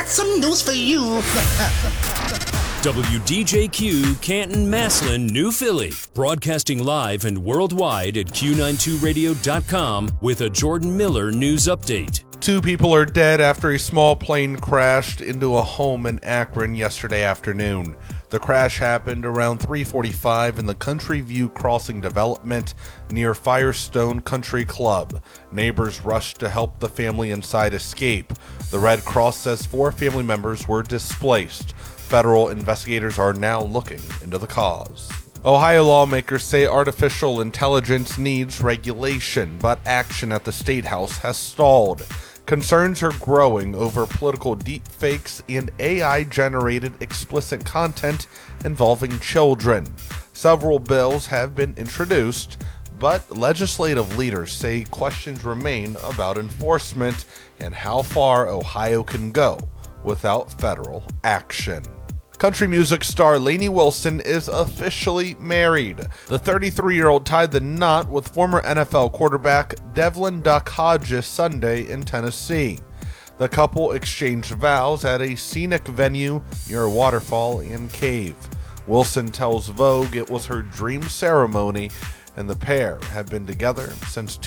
got some news for you. WDJQ Canton, Massillon, New Philly. Broadcasting live and worldwide at Q92radio.com with a Jordan Miller news update. 2 people are dead after a small plane crashed into a home in Akron yesterday afternoon. The crash happened around 3:45 in the Country View Crossing development near Firestone Country Club. Neighbors rushed to help the family inside escape. The Red Cross says 4 family members were displaced. Federal investigators are now looking into the cause. Ohio lawmakers say artificial intelligence needs regulation, but action at the State House has stalled. Concerns are growing over political deepfakes and AI-generated explicit content involving children. Several bills have been introduced, but legislative leaders say questions remain about enforcement and how far Ohio can go without federal action. Country music star Lainey Wilson is officially married. The 33-year-old tied the knot with former NFL quarterback Devlin Duck Hodges Sunday in Tennessee. The couple exchanged vows at a scenic venue near a waterfall and cave. Wilson tells Vogue it was her dream ceremony, and the pair have been together since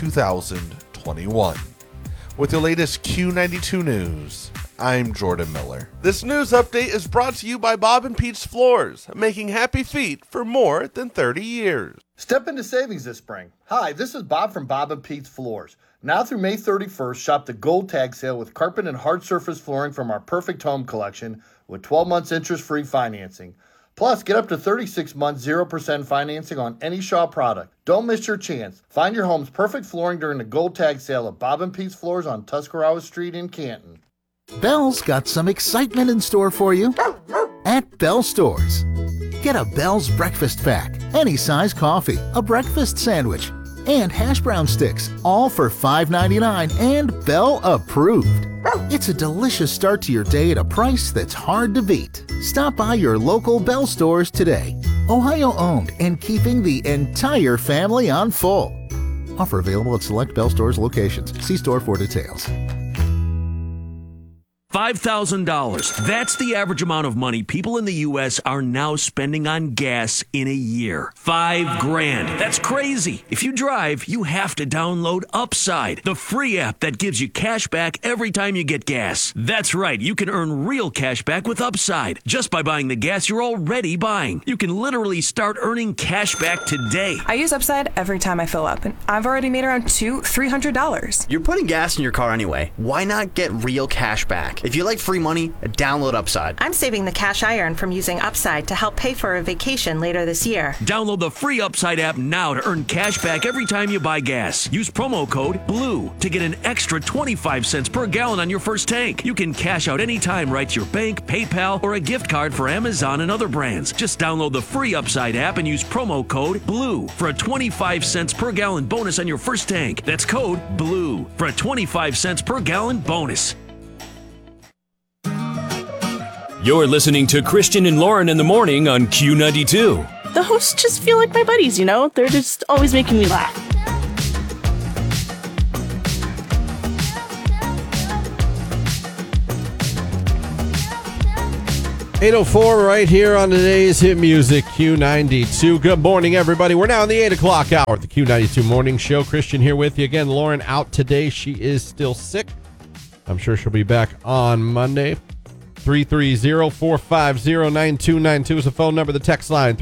2021. With the latest Q92 news, I'm Jordan Miller. This news update is brought to you by Bob and Pete's Floors, making happy feet for more than 30 years. Step into savings this spring. Hi, this is Bob from Bob and Pete's Floors. Now through May 31st, shop the Gold Tag Sale with carpet and hard surface flooring from our Perfect Home collection with 12 months interest-free financing. Plus, get up to 36 months 0% financing on any Shaw product. Don't miss your chance. Find your home's perfect flooring during the Gold Tag Sale at Bob and Pete's Floors on Tuscarawas Street in Canton. Bell's got some excitement in store for you at Bell Stores. Get a Bell's breakfast pack, any size coffee, a breakfast sandwich, and hash brown sticks, all for $5.99 and Bell approved. It's a delicious start to your day at a price that's hard to beat. Stop by your local Bell Stores today. Ohio owned and keeping the entire family on full. Offer available at select Bell Stores locations. See store for details. $5,000. That's the average amount of money people in the U.S. are now spending on gas in a year. $5,000. That's crazy. If you drive, you have to download Upside, the free app that gives you cash back every time you get gas. That's right. You can earn real cash back with Upside just by buying the gas you're already buying. You can literally start earning cash back today. I use Upside every time I fill up, and I've already made around $300. You're putting gas in your car anyway. Why not get real cash back? If you like free money, download Upside. I'm saving the cash I earn from using Upside to help pay for a vacation later this year. Download the free Upside app now to earn cash back every time you buy gas. Use promo code BLUE to get an extra 25 cents per gallon on your first tank. You can cash out anytime right to your bank, PayPal, or a gift card for Amazon and other brands. Just download the free Upside app and use promo code BLUE for a 25 cents per gallon bonus on your first tank. That's code BLUE for a 25 cents per gallon bonus. You're listening to Christian and Lauren in the morning on Q92. The hosts just feel like my buddies, you know? They're just always making me laugh. $8:04 right here on today's Hit Music Q92. Good morning, everybody. We're now in the 8 o'clock hour of the Q92 Morning Show. Christian here with you again. Lauren out today. She is still sick. I'm sure she'll be back on Monday. 330-450-9292 is the phone number. The text line,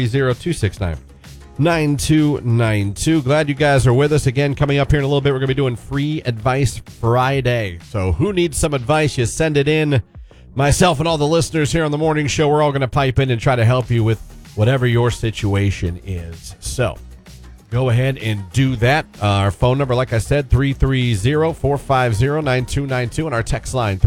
330-269-9292. Glad you guys are with us. Again, coming up here in a little bit, we're going to be doing Free Advice Friday. So who needs some advice? You send it in. Myself and all the listeners here on the morning show, we're all going to pipe in and try to help you with whatever your situation is. So go ahead and do that. Our phone number, like I said, 330-450-9292, and our text line,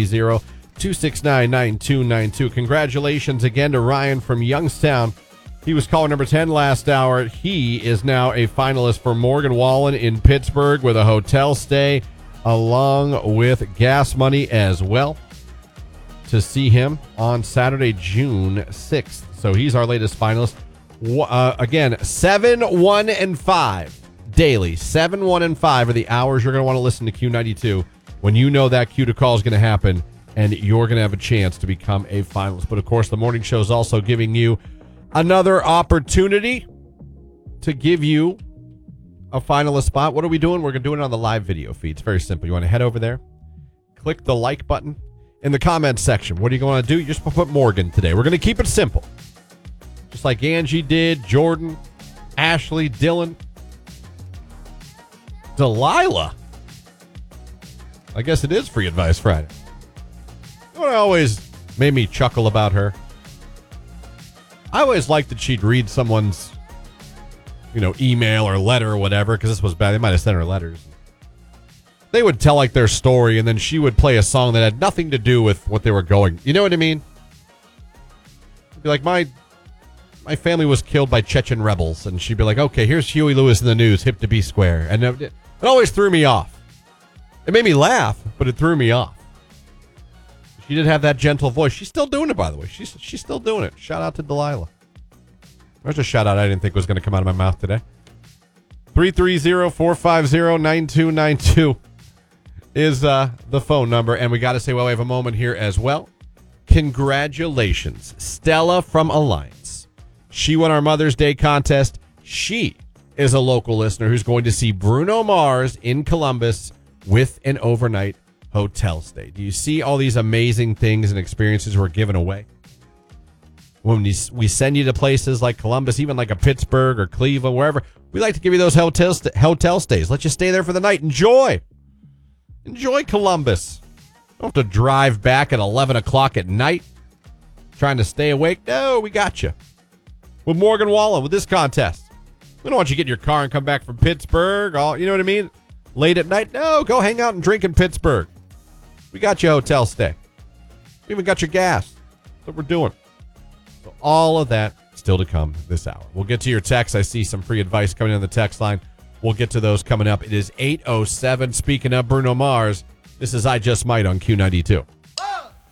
330-269-9292. Congratulations again to Ryan from Youngstown. He was caller number 10 last hour. He is now a finalist for Morgan Wallen in Pittsburgh with a hotel stay along with gas money as well to see him on Saturday, June 6th. So he's our latest finalist. Again, 7, 1, and 5 daily. 7, 1, and 5 are the hours you're going to want to listen to Q92 when you know that cue to call is going to happen. and you're going to have a chance to become a finalist. But, of course, the morning show is also giving you another opportunity to give you a finalist spot. What are we doing? We're going to do it on the live video feed. It's very simple. You want to head over there, click the like button. In the comments section, what are you going to do? You're just going to put Morgan today. We're going to keep it simple. Just like Angie did, Jordan, Ashley, Dylan, Delilah. I guess it is Free Advice Friday. You know what always made me chuckle about her? I always liked that she'd read someone's, email or letter or whatever, because this was bad. They might have sent her letters. They would tell their story, and then she would play a song that had nothing to do with what they were going. You know what I mean? It'd be like, my family was killed by Chechen rebels, and she'd be like, okay, here's Huey Lewis in the news, hip to be square. And it always threw me off. It made me laugh, but it threw me off. She did have that gentle voice. She's still doing it, by the way. She's still doing it. Shout out to Delilah. There's a shout out I didn't think was going to come out of my mouth today. 330-450-9292 is the phone number. And we got to say, well, we have a moment here as well. Congratulations, Stella from Alliance. She won our Mother's Day contest. She is a local listener who's going to see Bruno Mars in Columbus with an overnight hotel stay. Do you see all these amazing things and experiences we're giving away? When we send you to places like Columbus, even like a Pittsburgh or Cleveland, wherever, we like to give you those hotel stays. Let you stay there for the night. Enjoy Columbus. Don't have to drive back at 11 o'clock at night trying to stay awake. No, we got you. With Morgan Wallen, with this contest. We don't want you to get in your car and come back from Pittsburgh, you know what I mean? Late at night. No, go hang out and drink in Pittsburgh. We got you a hotel stay. We even got your gas. That's what we're doing. So all of that still to come this hour. We'll get to your text. I see some free advice coming in the text line. We'll get to those coming up. It is 8:07. Speaking of Bruno Mars, this is I Just Might on Q92.